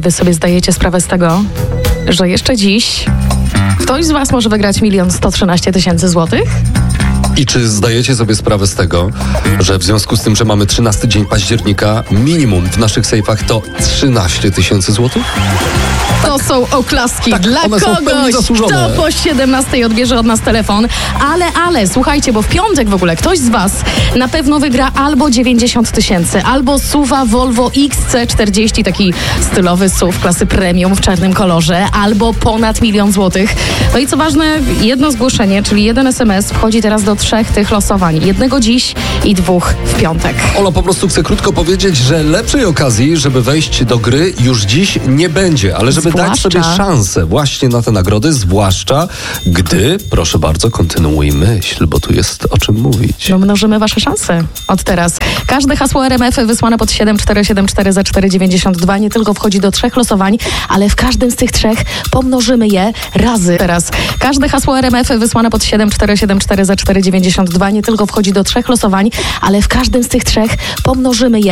wy sobie zdajecie sprawę z tego, że jeszcze dziś ktoś z was może wygrać 1 113 000 złotych? I czy zdajecie sobie sprawę z tego, że w związku z tym, że mamy 13 dzień października, minimum w naszych sejfach to 13 000 złotych? To są oklaski Tak, dla one są w pełni kogoś, zasłużone. kto po 17 odbierze od nas telefon. Ale, słuchajcie, bo w piątek w ogóle ktoś z was na pewno wygra albo 90 000, albo SUV-a Volvo XC40, taki stylowy SUV klasy premium w czarnym kolorze, albo ponad 1 000 000 złotych. No i co ważne, jedno zgłoszenie, czyli 1 SMS wchodzi teraz do 3 tych losowań. 1 dziś i 2 w piątek. Ola po prostu chce krótko powiedzieć, że lepszej okazji, żeby wejść do gry już dziś nie będzie, ale żeby dać sobie szansę właśnie na te nagrody, zwłaszcza gdy, proszę bardzo, kontynuuj myśl, bo tu jest o czym mówić. No mnożymy wasze szanse od teraz. Każde hasło RMF wysłane pod 7474 za 4,92 nie tylko wchodzi do 3 losowań, ale w każdym z tych 3 pomnożymy je razy. Teraz każde hasło RMF wysłane pod 7474 za 4,92 nie tylko wchodzi do 3 losowań, ale w każdym z tych 3 pomnożymy je